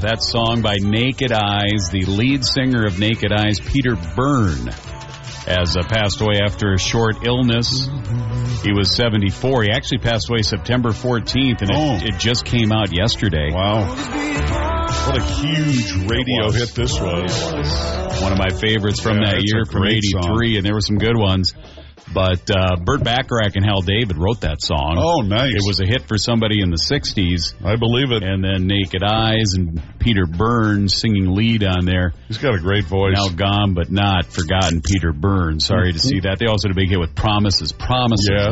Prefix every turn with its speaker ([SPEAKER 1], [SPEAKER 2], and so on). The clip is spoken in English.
[SPEAKER 1] That song by Naked Eyes, the lead singer of Naked Eyes, Peter Byrne, has passed away after a short illness. He was 74. He actually passed away September 14th, and it just came out yesterday.
[SPEAKER 2] Wow. What a huge radio hit this was.
[SPEAKER 1] One of my favorites from that year, from 83, and there were some good ones. But Burt Bacharach and Hal David wrote that song.
[SPEAKER 2] Oh, nice.
[SPEAKER 1] It was a hit for somebody in the 60s.
[SPEAKER 2] I believe it.
[SPEAKER 1] And then Naked Eyes and Peter Byrne singing lead on there.
[SPEAKER 2] He's got a great voice.
[SPEAKER 1] Now gone but not forgotten, Peter Byrne. Sorry to see that. They also had a big hit with Promises.
[SPEAKER 2] Yeah.